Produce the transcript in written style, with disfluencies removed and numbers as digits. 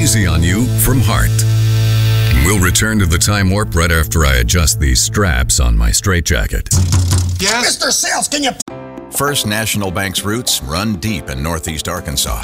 easy on you from Hart. We'll return to the time warp right after I adjust these straps on my straitjacket. Yes? Mr. Sales, can you... First National Bank's roots run deep in Northeast Arkansas.